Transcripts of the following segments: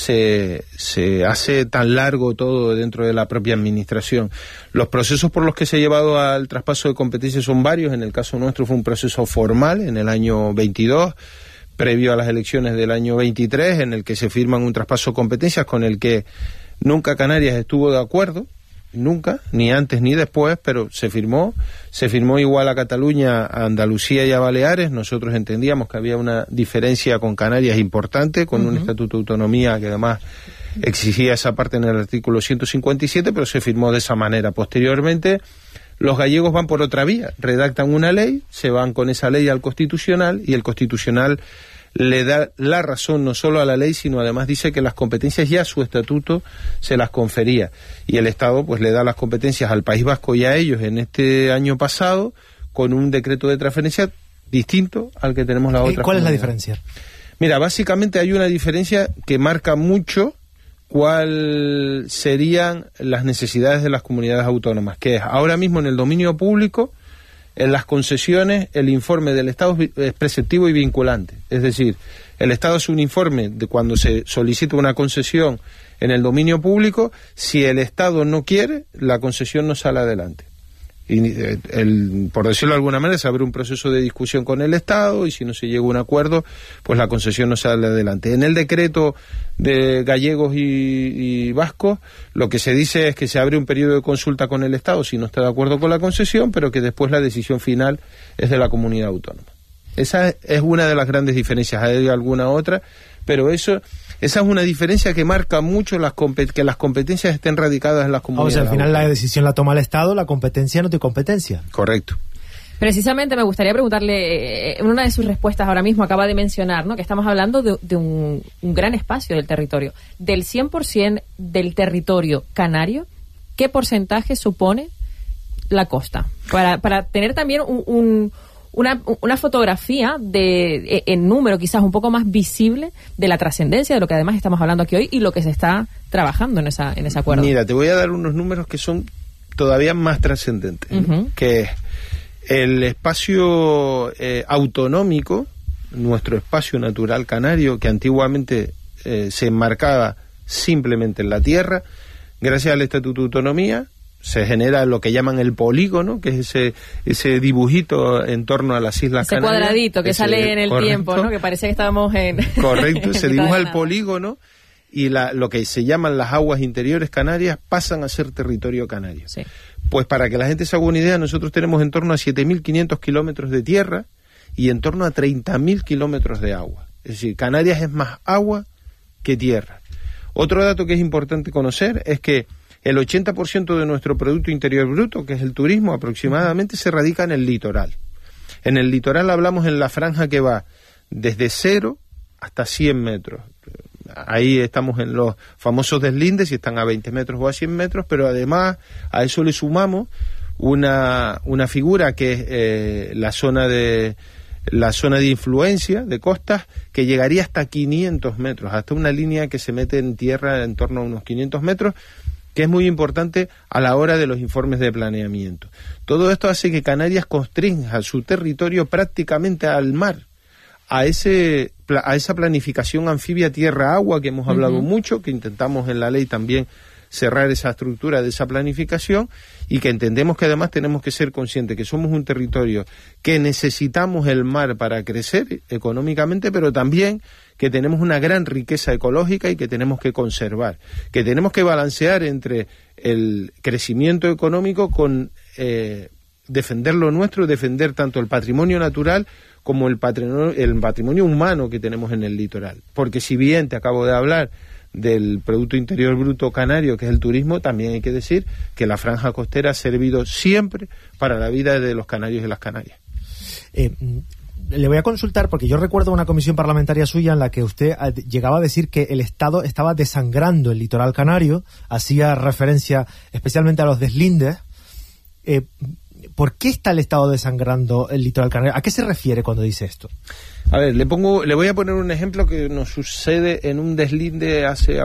se hace tan largo todo dentro de la propia administración. Los procesos por los que se ha llevado al traspaso de competencias son varios. En el caso nuestro fue un proceso formal en el año 22, previo a las elecciones del año 23, en el que se firman un traspaso de competencias con el que nunca Canarias estuvo de acuerdo, nunca, ni antes ni después, pero se firmó igual a Cataluña, a Andalucía y a Baleares. Nosotros entendíamos que había una diferencia con Canarias importante, con un estatuto de autonomía que además exigía esa parte en el artículo 157, pero se firmó de esa manera. Posteriormente, los gallegos van por otra vía, redactan una ley, se van con esa ley al Constitucional, y el Constitucional le da la razón no solo a la ley, sino además dice que las competencias ya su estatuto se las confería, y el Estado pues le da las competencias al País Vasco y a ellos en este año pasado con un decreto de transferencia distinto al que tenemos la otra. ¿Cuál es la diferencia? Mira, básicamente hay una diferencia que marca mucho cuál serían las necesidades de las comunidades autónomas, que es ahora mismo en el dominio público. En las concesiones, el informe del Estado es preceptivo y vinculante. Es decir, el Estado hace un informe de cuando se solicita una concesión en el dominio público. Si el Estado no quiere, la concesión no sale adelante. Y por decirlo de alguna manera, se abre un proceso de discusión con el Estado, y si no se llega a un acuerdo, pues la concesión no sale adelante. En el decreto de gallegos y vascos, lo que se dice es que se abre un periodo de consulta con el Estado si no está de acuerdo con la concesión, pero que después la decisión final es de la comunidad autónoma. Esa es una de las grandes diferencias. Hay alguna otra, pero esa es una diferencia que marca mucho que las competencias estén radicadas en las comunidades. O sea, al final la decisión la toma el Estado, la competencia no tiene competencia. Correcto. Precisamente me gustaría preguntarle, en una de sus respuestas ahora mismo acaba de mencionar, ¿no?, que estamos hablando de un gran espacio del territorio. Del 100% del territorio canario, ¿qué porcentaje supone la costa? Para tener también una fotografía en número quizás un poco más visible de la trascendencia de lo que además estamos hablando aquí hoy y lo que se está trabajando en ese acuerdo. Mira, te voy a dar unos números que son todavía más trascendentes, que es el espacio autonómico, nuestro espacio natural canario, que antiguamente se enmarcaba simplemente en la tierra. Gracias al Estatuto de Autonomía se genera lo que llaman el polígono, que es ese dibujito en torno a las Islas Canarias. Ese cuadradito que sale en el tiempo, ¿no?, que parecía que estábamos en... Correcto, se dibuja el polígono, y lo que se llaman las aguas interiores canarias pasan a ser territorio canario. Sí. Pues para que la gente se haga una idea, nosotros tenemos en torno a 7.500 kilómetros de tierra y en torno a 30.000 kilómetros de agua. Es decir, Canarias es más agua que tierra. Otro dato que es importante conocer es que el 80% de nuestro Producto Interior Bruto, que es el turismo, aproximadamente se radica en el litoral. En el litoral hablamos en la franja que va desde 0 hasta 100 metros. Ahí estamos en los famosos deslindes, y están a 20 metros o a 100 metros, pero además a eso le sumamos una figura que es la zona de influencia de costas, que llegaría hasta 500 metros, hasta una línea que se mete en tierra en torno a unos 500 metros, que es muy importante a la hora de los informes de planeamiento. Todo esto hace que Canarias constrinja su territorio prácticamente al mar, a esa planificación anfibia tierra-agua que hemos hablado mucho, que intentamos en la ley también cerrar esa estructura de esa planificación, y que entendemos que además tenemos que ser conscientes que somos un territorio que necesitamos el mar para crecer económicamente, pero también que tenemos una gran riqueza ecológica y que tenemos que conservar, que tenemos que balancear entre el crecimiento económico con defender lo nuestro, defender tanto el patrimonio natural como el patrimonio humano que tenemos en el litoral. Porque si bien te acabo de hablar del Producto Interior Bruto canario, que es el turismo, también hay que decir que la franja costera ha servido siempre para la vida de los canarios y las canarias. Le voy a consultar, porque yo recuerdo una comisión parlamentaria suya en la que usted llegaba a decir que el Estado estaba desangrando el litoral canario, hacía referencia especialmente a los deslindes. ¿Por qué está el Estado desangrando el litoral canario? ¿A qué se refiere cuando dice esto? A ver, le voy a poner un ejemplo que nos sucede en un deslinde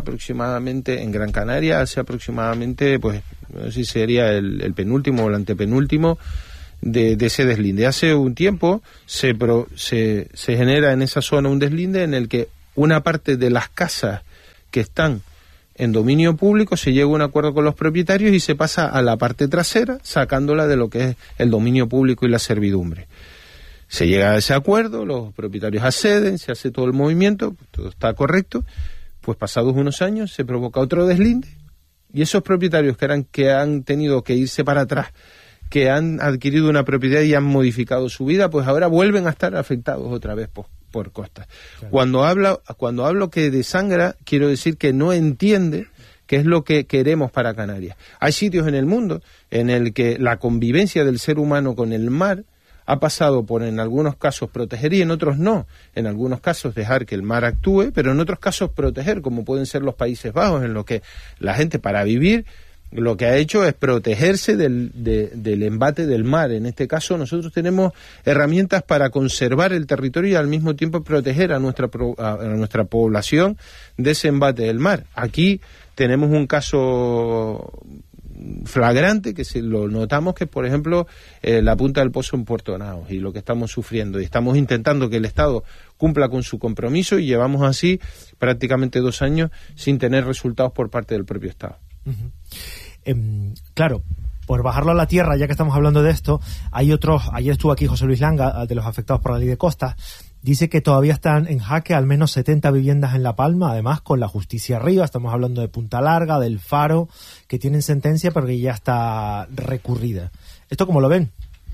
en Gran Canaria, hace aproximadamente, pues, no sé si sería el penúltimo o el antepenúltimo de ese deslinde. Hace un tiempo se genera en esa zona un deslinde en el que una parte de las casas que están en dominio público, se llega a un acuerdo con los propietarios y se pasa a la parte trasera, sacándola de lo que es el dominio público y la servidumbre. Se llega a ese acuerdo, los propietarios acceden, se hace todo el movimiento, todo está correcto, pues pasados unos años se provoca otro deslinde y esos propietarios que han tenido que irse para atrás, que han adquirido una propiedad y han modificado su vida, pues ahora vuelven a estar afectados otra vez por costas. Claro. Cuando hablo que desangra, quiero decir que no entiende qué es lo que queremos para Canarias. Hay sitios en el mundo en el que la convivencia del ser humano con el mar ha pasado por, en algunos casos, proteger y en otros no. En algunos casos dejar que el mar actúe, pero en otros casos proteger, como pueden ser los Países Bajos, en lo que la gente para vivir lo que ha hecho es protegerse del embate del mar. En este caso nosotros tenemos herramientas para conservar el territorio y al mismo tiempo proteger a nuestra población de ese embate del mar. Aquí tenemos un caso flagrante que lo notamos, que por ejemplo la punta del Pozo en Puerto Naos y lo que estamos sufriendo, y estamos intentando que el Estado cumpla con su compromiso y llevamos así prácticamente 2 años sin tener resultados por parte del propio Estado. Uh-huh. Claro, por bajarlo a la tierra, ya que estamos hablando de esto, hay otros, ayer estuvo aquí José Luis Langa, de los afectados por la ley de costas, dice que todavía están en jaque al menos 70 viviendas en La Palma, además con la justicia arriba, estamos hablando de Punta Larga, del Faro, que tienen sentencia pero que ya está recurrida. ¿Esto cómo lo ven?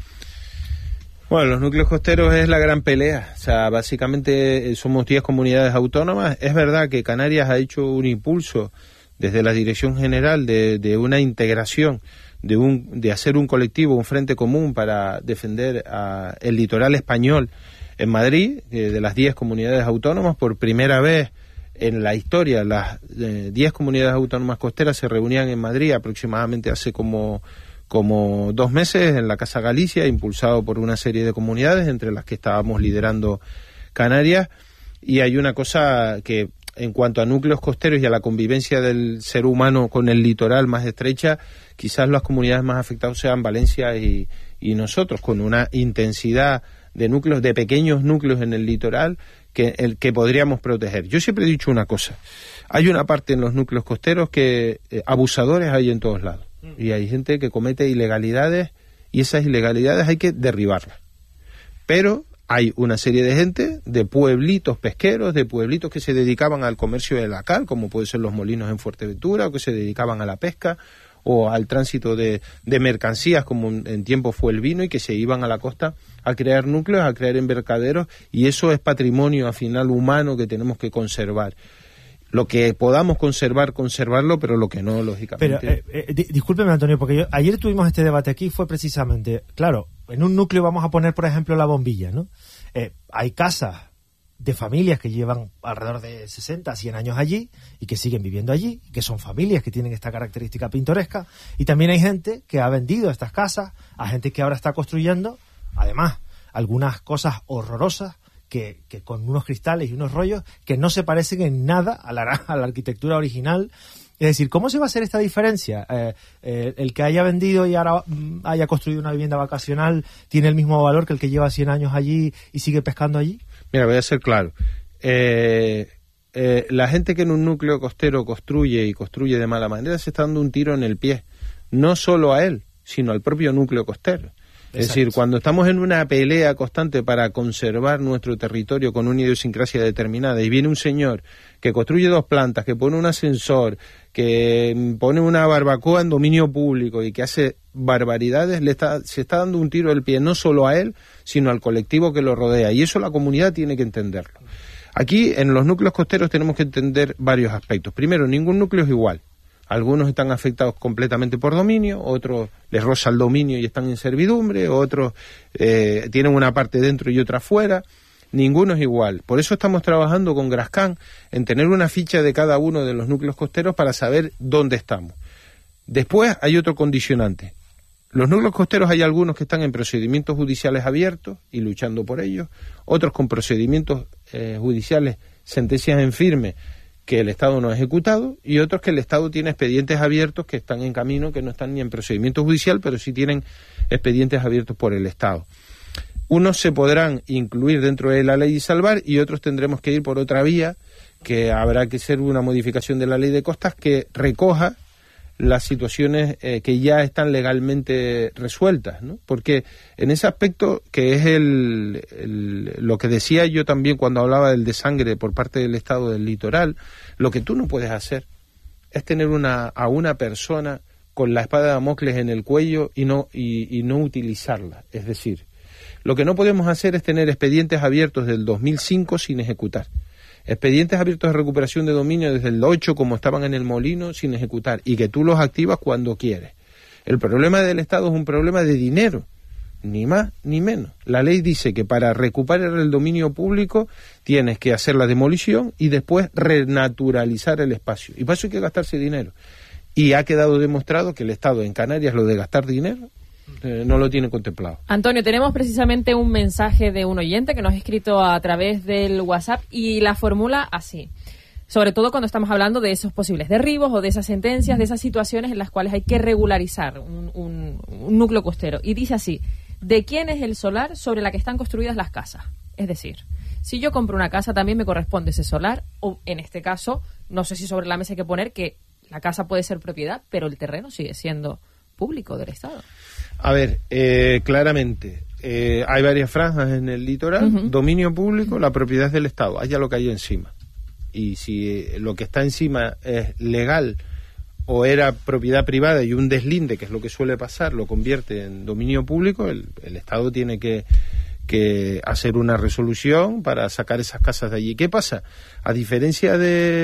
Bueno, los núcleos costeros es la gran pelea, o sea, básicamente somos 10 comunidades autónomas. Es verdad que Canarias ha hecho un impulso desde la Dirección General de una integración, de hacer un colectivo, un frente común para defender el litoral español en Madrid, de las 10 comunidades autónomas. Por primera vez en la historia, las 10 comunidades autónomas costeras se reunían en Madrid aproximadamente hace como 2 meses en la Casa Galicia, impulsado por una serie de comunidades, entre las que estábamos liderando Canarias. Y hay una cosa que, en cuanto a núcleos costeros y a la convivencia del ser humano con el litoral más estrecha, quizás las comunidades más afectadas sean Valencia y nosotros, con una intensidad de núcleos, de pequeños núcleos en el litoral que podríamos proteger. Yo siempre he dicho una cosa: hay una parte en los núcleos costeros que abusadores hay en todos lados, y hay gente que comete ilegalidades, y esas ilegalidades hay que derribarlas. Pero hay una serie de gente, de pueblitos pesqueros, de pueblitos que se dedicaban al comercio de la cal, como pueden ser los molinos en Fuerteventura, o que se dedicaban a la pesca o al tránsito de mercancías, como en tiempo fue el vino, y que se iban a la costa a crear núcleos, a crear embarcaderos, y eso es patrimonio al final humano que tenemos que conservar. Lo que podamos conservarlo, pero lo que no, lógicamente. Pero, discúlpeme, Antonio, porque ayer tuvimos este debate aquí, fue precisamente, claro, en un núcleo vamos a poner, por ejemplo, la bombilla, ¿no? Hay casas de familias que llevan alrededor de 60, 100 años allí y que siguen viviendo allí, que son familias que tienen esta característica pintoresca, y también hay gente que ha vendido estas casas a gente que ahora está construyendo, además, algunas cosas horrorosas, que con unos cristales y unos rollos que no se parecen en nada a la arquitectura original. Es decir, ¿cómo se va a hacer esta diferencia? El que haya vendido y ahora haya construido una vivienda vacacional tiene el mismo valor que el que lleva 100 años allí y sigue pescando allí. Mira, voy a ser claro. La gente que en un núcleo costero construye de mala manera se está dando un tiro en el pie, no solo a él, sino al propio núcleo costero. Es decir, cuando estamos en una pelea constante para conservar nuestro territorio con una idiosincrasia determinada, y viene un señor que construye 2 plantas, que pone un ascensor, que pone una barbacoa en dominio público y que hace barbaridades, se está dando un tiro del pie no solo a él, sino al colectivo que lo rodea, y eso la comunidad tiene que entenderlo. Aquí, en los núcleos costeros, tenemos que entender varios aspectos. Primero, ningún núcleo es igual. Algunos están afectados completamente por dominio, otros les roza el dominio y están en servidumbre, otros tienen una parte dentro y otra fuera. Ninguno es igual. Por eso estamos trabajando con Grascan en tener una ficha de cada uno de los núcleos costeros para saber dónde estamos. Después hay otro condicionante. Los núcleos costeros hay algunos que están en procedimientos judiciales abiertos y luchando por ellos, otros con procedimientos judiciales, sentencias en firme, que el Estado no ha ejecutado, y otros que el Estado tiene expedientes abiertos que están en camino, que no están ni en procedimiento judicial, pero sí tienen expedientes abiertos por el Estado. Unos se podrán incluir dentro de la ley y salvar, y otros tendremos que ir por otra vía, que habrá que hacer una modificación de la ley de costas que recoja las situaciones que ya están legalmente resueltas, ¿no? Porque en ese aspecto, que es lo que decía yo también cuando hablaba del desangre por parte del Estado del litoral, lo que tú no puedes hacer es tener a una persona con la espada de Damocles en el cuello y no utilizarla. Es decir, lo que no podemos hacer es tener expedientes abiertos del 2005 sin ejecutar. Expedientes abiertos de recuperación de dominio desde el 8, como estaban en el Molino, sin ejecutar, y que tú los activas cuando quieres. El problema del Estado es un problema de dinero, ni más ni menos. La ley dice que para recuperar el dominio público tienes que hacer la demolición y después renaturalizar el espacio. Y para eso hay que gastarse dinero. Y ha quedado demostrado que el Estado en Canarias, lo de gastar dinero, no lo tiene contemplado. Antonio, tenemos precisamente un mensaje de un oyente que nos ha escrito a través del WhatsApp y la formula así. Sobre todo cuando estamos hablando de esos posibles derribos o de esas sentencias, de esas situaciones en las cuales hay que regularizar un núcleo costero. Y dice así: ¿de quién es el solar sobre la que están construidas las casas? Es decir, si yo compro una casa, también me corresponde ese solar, o en este caso, no sé si sobre la mesa hay que poner que la casa puede ser propiedad, pero el terreno sigue siendo público del Estado. A ver, claramente, hay varias franjas en el litoral, dominio público, la propiedad es del Estado, haya lo que haya encima. Y si lo que está encima es legal o era propiedad privada y un deslinde, que es lo que suele pasar, lo convierte en dominio público, el Estado tiene que hacer una resolución para sacar esas casas de allí. ¿Qué pasa? A diferencia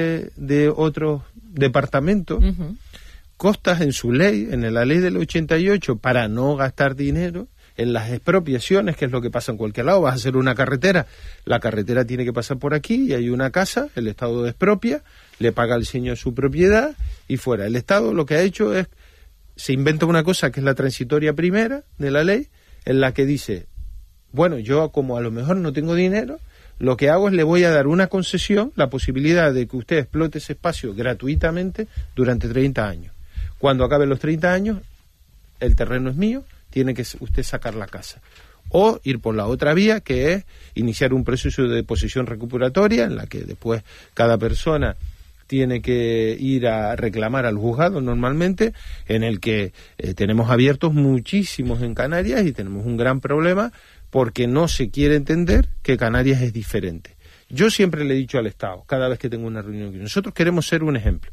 de otros departamentos, Costas en su ley, en la ley del 88, para no gastar dinero en las expropiaciones, que es lo que pasa en cualquier lado. Vas a hacer una carretera, la carretera tiene que pasar por aquí y hay una casa, el Estado expropia, le paga al señor su propiedad y fuera. El Estado lo que ha hecho es, se inventa una cosa que es la transitoria primera de la ley, en la que dice, bueno, yo como a lo mejor no tengo dinero, lo que hago es le voy a dar una concesión, la posibilidad de que usted explote ese espacio gratuitamente durante 30 años. Cuando acaben los 30 años, el terreno es mío, tiene que usted sacar la casa. O ir por la otra vía, que es iniciar un proceso de posesión recuperatoria, en la que después cada persona tiene que ir a reclamar al juzgado normalmente, en el que tenemos abiertos muchísimos en Canarias y tenemos un gran problema porque no se quiere entender que Canarias es diferente. Yo siempre le he dicho al Estado, cada vez que tengo una reunión, que nosotros queremos ser un ejemplo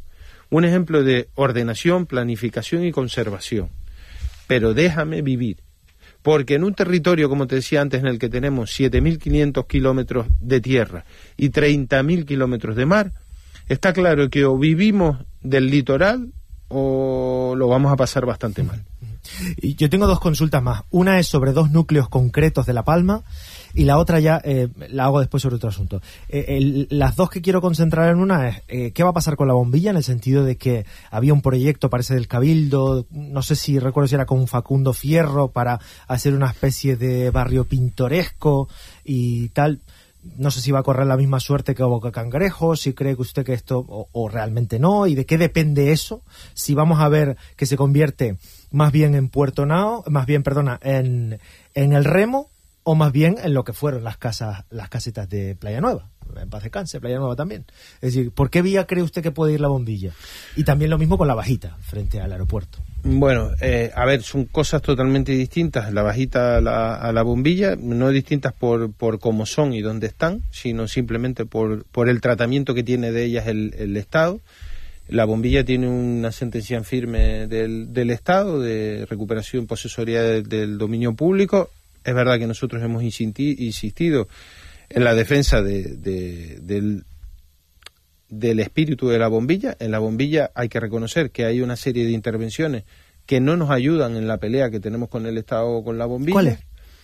de ordenación, planificación y conservación, pero déjame vivir, porque en un territorio, como te decía antes, en el que tenemos 7.500 kilómetros de tierra y 30.000 kilómetros de mar, está claro que o vivimos del litoral o lo vamos a pasar bastante mal. Y yo tengo dos consultas más. Una es sobre dos núcleos concretos de La Palma y la otra ya la hago después sobre otro asunto. Las dos que quiero concentrar en una es ¿qué va a pasar con la bombilla? En el sentido de que había un proyecto, parece del Cabildo, no sé si recuerdo si era con Facundo Fierro, para hacer una especie de barrio pintoresco y tal. No sé si va a correr la misma suerte que Boca Cangrejo, si cree que usted que esto o realmente no, y de qué depende eso, si vamos a ver que se convierte más bien en Puerto Nao, en el Remo, o más bien en lo que fueron las casetas de Playa Nueva, en paz descanse, Playa Nueva también. Es decir, ¿por qué vía cree usted que puede ir la bombilla? Y también lo mismo con la Bajita, frente al aeropuerto. Bueno, a ver, son cosas totalmente distintas, la Bajita a la bombilla, no distintas por cómo son y dónde están, sino simplemente por el tratamiento que tiene de ellas el Estado. La bombilla tiene una sentencia en firme del Estado de recuperación posesoria del dominio público. Es verdad que nosotros hemos insistido en la defensa del espíritu de la bombilla. En la bombilla hay que reconocer que hay una serie de intervenciones que no nos ayudan en la pelea que tenemos con el Estado con la bombilla. ¿Cuáles?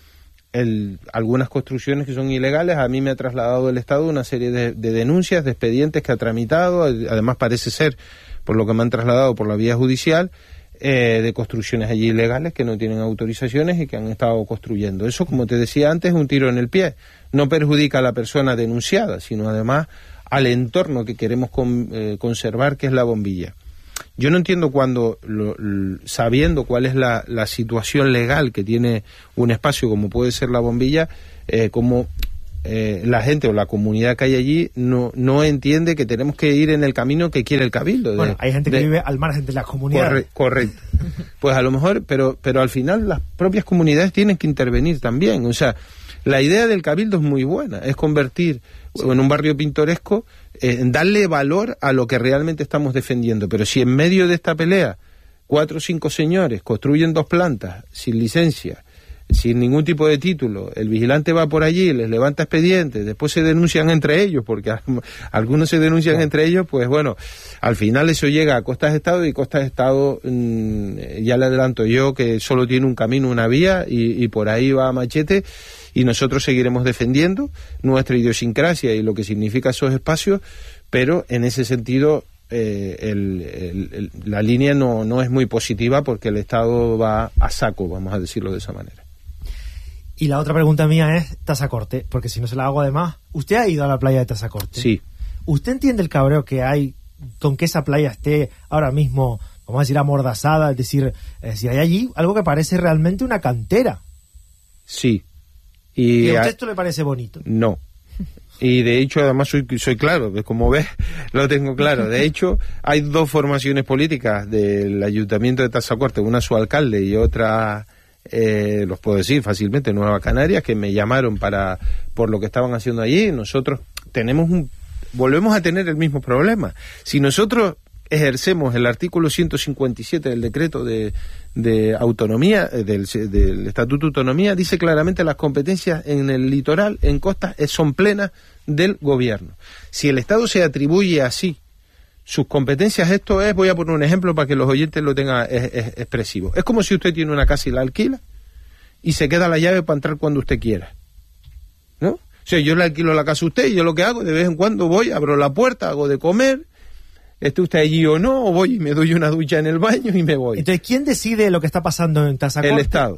Algunas construcciones que son ilegales. A mí me ha trasladado el Estado una serie de denuncias, de expedientes que ha tramitado. Además parece ser, por lo que me han trasladado por la vía judicial, de construcciones allí ilegales que no tienen autorizaciones y que han estado construyendo. Eso, como te decía antes, es un tiro en el pie. No perjudica a la persona denunciada, sino además al entorno que queremos conservar, que es la bombilla. Yo no entiendo cuando, sabiendo cuál es la situación legal que tiene un espacio como puede ser la bombilla, como la gente o la comunidad que hay allí no entiende que tenemos que ir en el camino que quiere el Cabildo. Bueno, hay gente que vive al margen de la comunidad. Correcto. Pues a lo mejor, pero al final las propias comunidades tienen que intervenir también. O sea, la idea del Cabildo es muy buena, es convertir en un barrio pintoresco, darle valor a lo que realmente estamos defendiendo. Pero si en medio de esta pelea 4 o 5 señores construyen 2 plantas sin licencia, sin ningún tipo de título, el vigilante va por allí, les levanta expedientes, después se denuncian entre ellos, porque algunos se denuncian entre ellos, pues bueno, al final eso llega a Costas de Estado, y Costas de Estado, ya le adelanto yo, que solo tiene un camino, una vía, y por ahí va a machete, y nosotros seguiremos defendiendo nuestra idiosincrasia y lo que significa esos espacios, pero en ese sentido la línea no es muy positiva, porque el Estado va a saco, vamos a decirlo de esa manera. Y la otra pregunta mía es Tazacorte, porque si no se la hago además, ¿usted ha ido a la playa de Tazacorte? Sí. ¿Usted entiende el cabreo que hay con que esa playa esté ahora mismo, vamos a decir, amordazada? Es decir, si hay allí algo que parece realmente una cantera. Sí. ¿Y a usted esto le parece bonito? No. Y de hecho, además soy claro, como ves, lo tengo claro. De hecho, hay 2 formaciones políticas del Ayuntamiento de Tazacorte, una su alcalde y otra, los puedo decir fácilmente, Nueva Canarias, que me llamaron por lo que estaban haciendo allí. Nosotros volvemos a tener el mismo problema. Si nosotros ejercemos el artículo 157 del decreto de autonomía, del Estatuto de Autonomía, dice claramente las competencias en el litoral, en costas, son plenas del gobierno. Si el Estado se atribuye así sus competencias, esto es, voy a poner un ejemplo para que los oyentes lo tengan expresivo. Es como si usted tiene una casa y la alquila y se queda la llave para entrar cuando usted quiera, ¿no? O sea, yo le alquilo la casa a usted y yo lo que hago, de vez en cuando voy, abro la puerta, hago de comer, esté usted allí o no, o voy y me doy una ducha en el baño y me voy. Entonces, ¿quién decide lo que está pasando en Tazacorte? El Estado.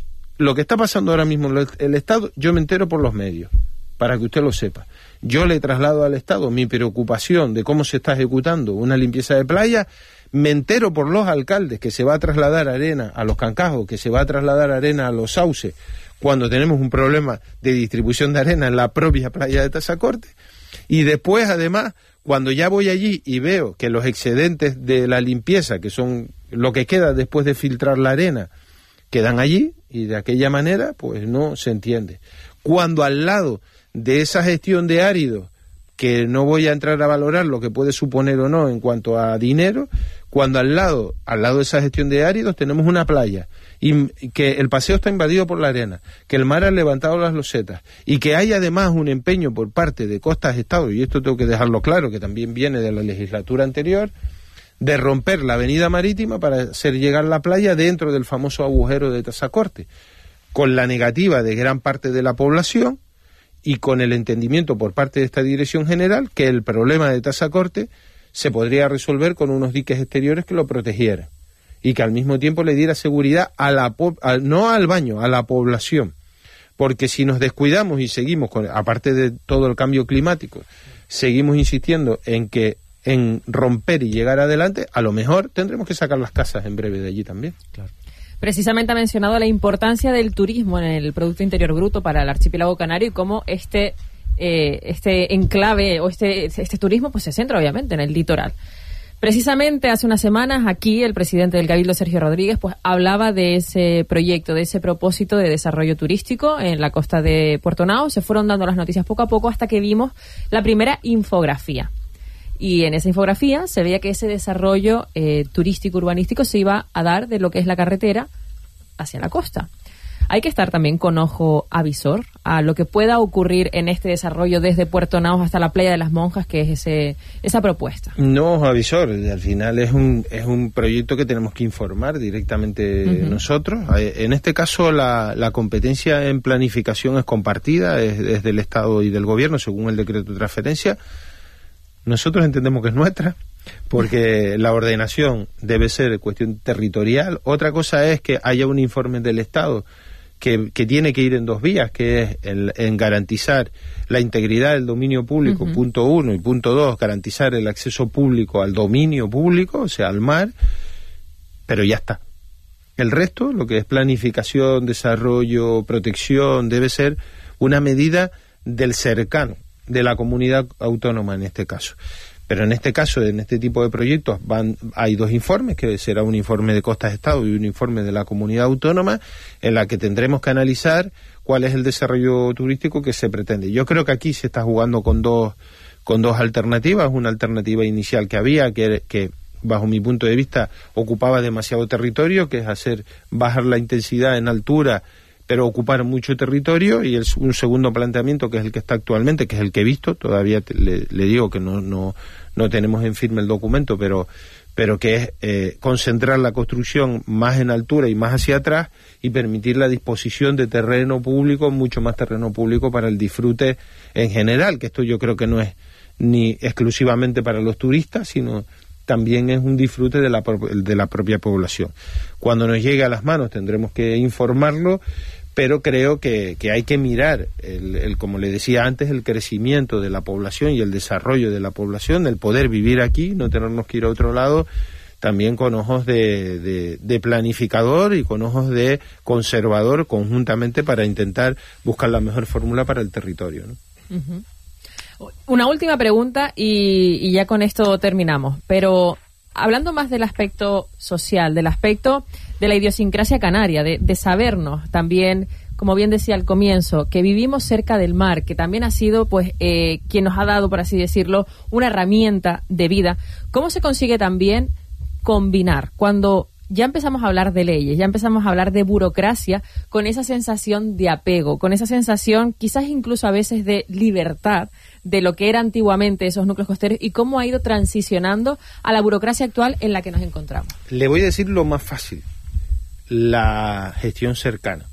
Lo que está pasando ahora mismo en el Estado, yo me entero por los medios, para que usted lo sepa. Yo le traslado al Estado mi preocupación de cómo se está ejecutando una limpieza de playa, me entero por los alcaldes que se va a trasladar arena a los cancajos, que se va a trasladar arena a los sauces, cuando tenemos un problema de distribución de arena en la propia playa de Tazacorte, y después, además, cuando ya voy allí y veo que los excedentes de la limpieza, que son lo que queda después de filtrar la arena, quedan allí, y de aquella manera, pues no se entiende. Cuando al lado de esa gestión de áridos, que no voy a entrar a valorar lo que puede suponer o no en cuanto a dinero, cuando al lado de esa gestión de áridos tenemos una playa, y que el paseo está invadido por la arena, que el mar ha levantado las losetas, y que hay además un empeño por parte de Costas de Estado, y esto tengo que dejarlo claro, que también viene de la legislatura anterior, de romper la avenida marítima para hacer llegar la playa dentro del famoso agujero de Tazacorte, con la negativa de gran parte de la población y con el entendimiento por parte de esta dirección general que el problema de Tazacorte se podría resolver con unos diques exteriores que lo protegieran y que al mismo tiempo le diera seguridad no al baño, a la población. Porque si nos descuidamos y seguimos, aparte de todo el cambio climático, seguimos insistiendo en romper y llegar adelante, a lo mejor tendremos que sacar las casas en breve de allí también. Claro. Precisamente ha mencionado la importancia del turismo en el Producto Interior Bruto para el archipiélago canario y cómo este enclave o este turismo pues se centra obviamente en el litoral. Precisamente hace unas semanas aquí el presidente del Cabildo, Sergio Rodríguez, pues hablaba de ese proyecto, de ese propósito de desarrollo turístico en la costa de Puerto Nao. Se fueron dando las noticias poco a poco hasta que vimos la primera infografía. Y en esa infografía se veía que ese desarrollo turístico urbanístico se iba a dar de lo que es la carretera hacia la costa. Hay que estar también con ojo avisor a lo que pueda ocurrir en este desarrollo desde Puerto Naos hasta la Playa de las Monjas, que es esa propuesta. No ojo avisor, al final es un proyecto que tenemos que informar directamente nosotros. En este caso la competencia en planificación es compartida, es del Estado y del Gobierno, según el decreto de transferencia. Nosotros entendemos que es nuestra, porque la ordenación debe ser cuestión territorial. Otra cosa es que haya un informe del Estado que tiene que ir en dos vías, que es en garantizar la integridad del dominio público, punto 1, y punto 2, garantizar el acceso público al dominio público, o sea, al mar, pero ya está. El resto, lo que es planificación, desarrollo, protección, debe ser una medida del cercano, de la comunidad autónoma en este caso. Pero en este caso, en este tipo de proyectos, hay 2 informes, que será un informe de Costas Estado y un informe de la comunidad autónoma, en la que tendremos que analizar cuál es el desarrollo turístico que se pretende. Yo creo que aquí se está jugando con dos alternativas. Una alternativa inicial que había, que bajo mi punto de vista ocupaba demasiado territorio, que es bajar la intensidad en altura, pero ocupar mucho territorio, y un segundo planteamiento, que es el que está actualmente, que es el que he visto, todavía le digo que no tenemos en firme el documento, pero que es concentrar la construcción más en altura y más hacia atrás, y permitir la disposición de terreno público, mucho más terreno público para el disfrute en general, que esto yo creo que no es ni exclusivamente para los turistas, sino también es un disfrute de la propia población. Cuando nos llegue a las manos tendremos que informarlo, pero creo que hay que mirar, como le decía antes, el crecimiento de la población y el desarrollo de la población, el poder vivir aquí, no tenernos que ir a otro lado, también con ojos de planificador y con ojos de conservador conjuntamente, para intentar buscar la mejor fórmula para el territorio, ¿no? Uh-huh. Una última pregunta y ya con esto terminamos, pero hablando más del aspecto social, del aspecto de la idiosincrasia canaria, de sabernos también, como bien decía al comienzo, que vivimos cerca del mar, que también ha sido pues quien nos ha dado, por así decirlo, una herramienta de vida. ¿Cómo se consigue también combinar cuando ya empezamos a hablar de leyes, ya empezamos a hablar de burocracia, con esa sensación de apego, con esa sensación quizás incluso a veces de libertad de lo que era antiguamente esos núcleos costeros, y cómo ha ido transicionando a la burocracia actual en la que nos encontramos? Le voy a decir lo más fácil: la gestión cercana.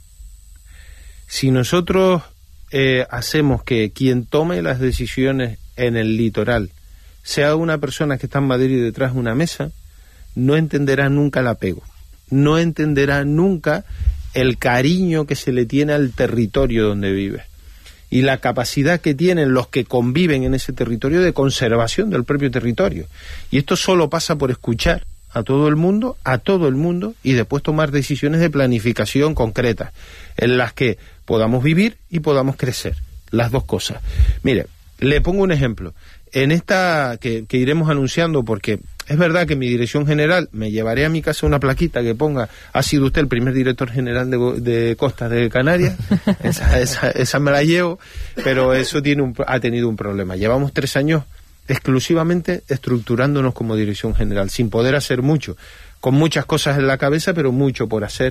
Si nosotros hacemos que quien tome las decisiones en el litoral sea una persona que está en Madrid detrás de una mesa, no entenderá nunca el apego, no entenderá nunca el cariño que se le tiene al territorio donde vive y la capacidad que tienen los que conviven en ese territorio de conservación del propio territorio. Y esto solo pasa por escuchar a todo el mundo, y después tomar decisiones de planificación concretas en las que podamos vivir y podamos crecer, las dos cosas. Mire, le pongo un ejemplo. En esta que iremos anunciando, porque es verdad que mi dirección general, me llevaré a mi casa una plaquita que ponga: ha sido usted el primer director general de Costas de Canarias. esa me la llevo, pero eso ha tenido un problema. Llevamos 3 años exclusivamente estructurándonos como dirección general, sin poder hacer mucho, con muchas cosas en la cabeza, pero mucho por hacer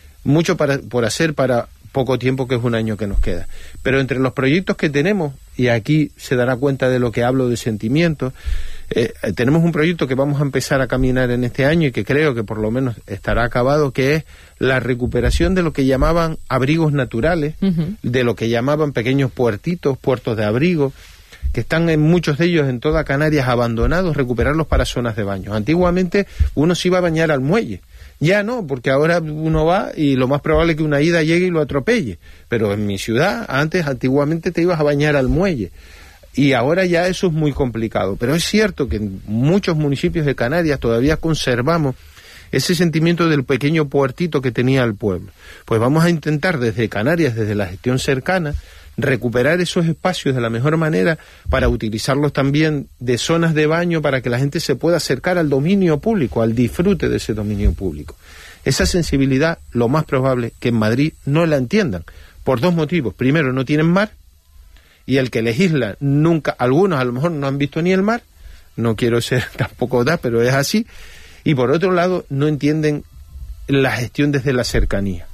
para poco tiempo, que es un año que nos queda. Pero entre los proyectos que tenemos, y aquí se dará cuenta de lo que hablo de sentimientos, tenemos un proyecto que vamos a empezar a caminar en este año y que creo que por lo menos estará acabado, que es la recuperación de lo que llamaban abrigos naturales, uh-huh, de lo que llamaban pequeños puertos de abrigo, que están en muchos de ellos en toda Canarias abandonados, recuperarlos para zonas de baño. Antiguamente uno se iba a bañar al muelle. Ya no, porque ahora uno va y lo más probable es que una ida llegue y lo atropelle. Pero en mi ciudad, antiguamente te ibas a bañar al muelle. Y ahora ya eso es muy complicado. Pero es cierto que en muchos municipios de Canarias todavía conservamos ese sentimiento del pequeño puertito que tenía el pueblo. Pues vamos a intentar desde Canarias, desde la gestión cercana, recuperar esos espacios de la mejor manera para utilizarlos también de zonas de baño, para que la gente se pueda acercar al dominio público, al disfrute de ese dominio público. Esa sensibilidad, lo más probable que en Madrid no la entiendan, por 2 motivos. Primero, no tienen mar, y el que legisla nunca, algunos a lo mejor no han visto ni el mar, no quiero ser tampoco pero es así, y por otro lado, no entienden la gestión desde la cercanía.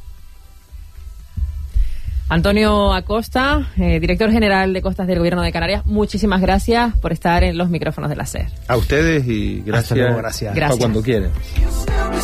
Antonio Acosta, director general de Costas del Gobierno de Canarias, muchísimas gracias por estar en los micrófonos de la SER. A ustedes, y gracias. Hasta luego, gracias. Para cuando quieren.